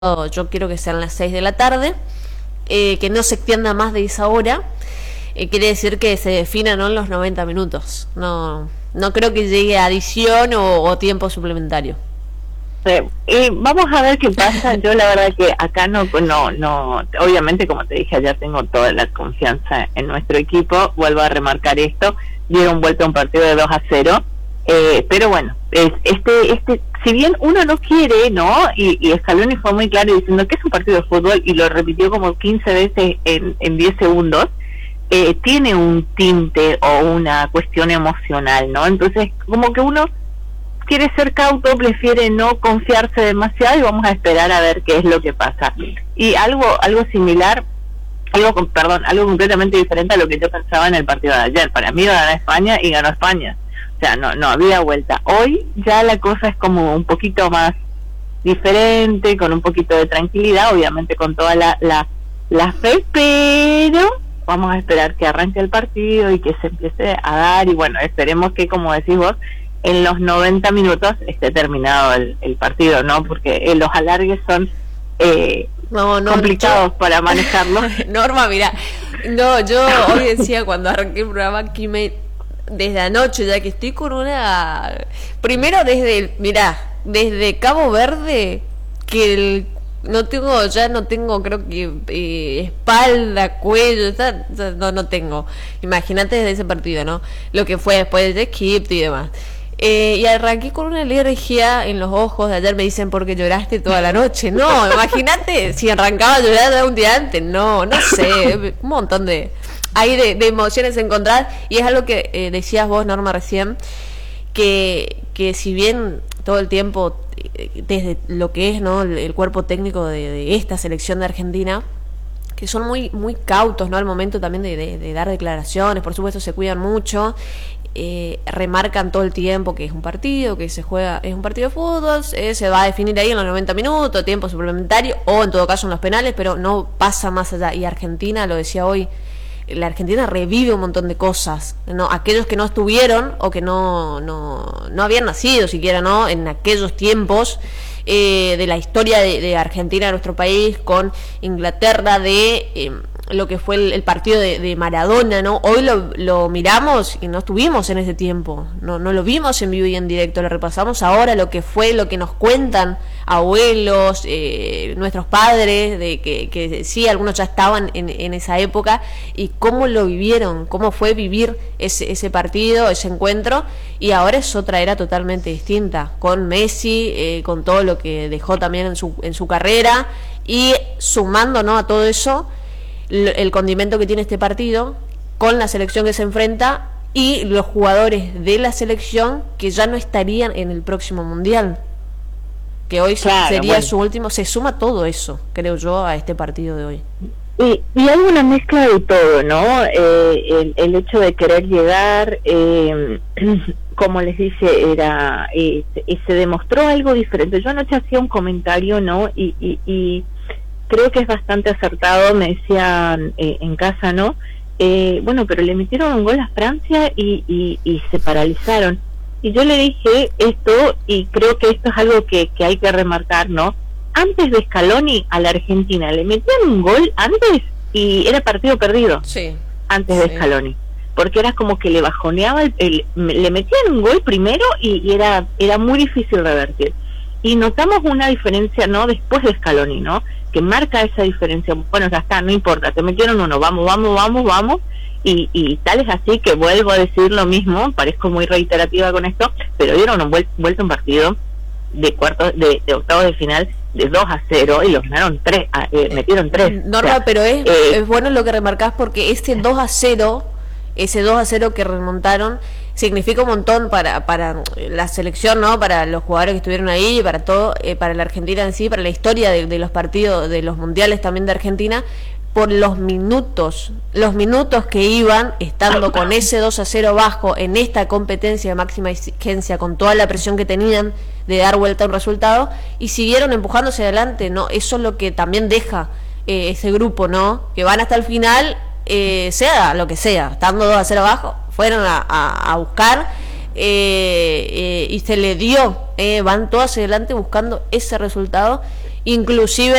yo quiero que sean las 6 de la tarde, que no se extienda más de esa hora. Quiere decir que se defina, ¿no?, en los 90 minutos. No creo que llegue a adición o tiempo suplementario. Vamos a ver qué pasa. Yo la verdad que acá no, obviamente, como te dije ayer, tengo toda la confianza en nuestro equipo. Vuelvo a remarcar esto, dieron vuelta a un partido de 2-0, pero bueno, si bien uno no quiere, ¿no? Y Scaloni fue muy claro diciendo que es un partido de fútbol, y lo repitió como 15 veces en 10 segundos, tiene un tinte o una cuestión emocional, ¿no? Entonces, como que uno quiere ser cauto, prefiere no confiarse demasiado, y vamos a esperar a ver qué es lo que pasa. Y algo similar, algo completamente diferente a lo que yo pensaba en el partido de ayer. Para mí iba a ganar España, y ganó España. O sea, no había vuelta. Hoy ya la cosa es como un poquito más diferente, con un poquito de tranquilidad, obviamente con toda la fe, pero vamos a esperar que arranque el partido y que se empiece a dar, y bueno, esperemos que, como decís vos, en los 90 minutos esté terminado el partido, ¿no? Porque los alargues son complicados para manejarlo. Norma, mira, yo hoy decía, cuando arranqué el programa, que desde anoche, ya que estoy con primero desde Cabo Verde, que no tengo, creo que espalda, cuello, no tengo. Imagínate desde ese partido, ¿no? Lo que fue después de Egipto y demás. Y arranqué con una alergia en los ojos. De ayer me dicen, porque lloraste toda la noche. No, imagínate si arrancaba a llorar ya un día antes. No sé, un montón de emociones encontradas. Y es algo que decías vos, Norma, recién, que si bien todo el tiempo, desde lo que es, ¿no?, el cuerpo técnico de esta selección de Argentina, que son muy, muy cautos, ¿no?, al momento también de dar declaraciones, por supuesto se cuidan mucho, remarcan todo el tiempo que es un partido, que se juega, es un partido de fútbol, se va a definir ahí en los 90 minutos, tiempo suplementario, o en todo caso en los penales, pero no pasa más allá. Y Argentina, lo decía hoy, la Argentina revive un montón de cosas, ¿no? Aquellos que no estuvieron o que no habían nacido siquiera, ¿no?, en aquellos tiempos de la historia de Argentina, de nuestro país, con Inglaterra, de lo que fue el partido de Maradona, ¿no? Hoy lo miramos y no estuvimos en ese tiempo, no lo vimos en vivo y en directo, lo repasamos ahora, lo que fue, lo que nos cuentan abuelos, nuestros padres, de que sí, algunos ya estaban en esa época, y cómo lo vivieron, cómo fue vivir ese partido, ese encuentro. Y ahora es otra era totalmente distinta, con Messi, con todo lo que dejó también en su carrera, y sumando, ¿no?, a todo eso, el condimento que tiene este partido con la selección que se enfrenta y los jugadores de la selección que ya no estarían en el próximo mundial, que hoy sería su último. Se suma todo eso, creo yo, a este partido de hoy. Y hay una mezcla de todo, ¿no? El hecho de querer llegar, como les dice, se demostró algo diferente. Yo anoche hacía un comentario, ¿no? Y creo que es bastante acertado. Me decían en casa, ¿no? Bueno, pero le metieron un gol a Francia y se paralizaron. Y yo le dije esto, y creo que esto es algo que hay que remarcar, ¿no? Antes de Scaloni, a la Argentina le metían un gol antes y era partido perdido. Sí. Antes de Scaloni, porque era como que le bajoneaba le metían un gol primero y era muy difícil revertir. Y notamos una diferencia, ¿no?, después de Scaloni, ¿no?, que marca esa diferencia. Bueno, ya está, no importa, te metieron uno, vamos, y tal es así que vuelvo a decir lo mismo, parezco muy reiterativa con esto, pero dieron vuelta un partido de octavos de final de 2-0 y los ganaron 3, metieron 3. Norma, o sea, pero es bueno lo que remarcás, porque ese 2-0 que remontaron significa un montón para la selección, ¿no?, para los jugadores que estuvieron ahí, para todo, para la Argentina en sí, para la historia de los partidos, de los mundiales también de Argentina, por los minutos que iban estando con ese 2-0 bajo en esta competencia de máxima exigencia, con toda la presión que tenían de dar vuelta a un resultado, y siguieron empujándose adelante, ¿no? Eso es lo que también deja ese grupo, ¿no?, que van hasta el final, sea lo que sea, estando 2-0 abajo, fueron a buscar, y se le dio, van todos hacia adelante buscando ese resultado, inclusive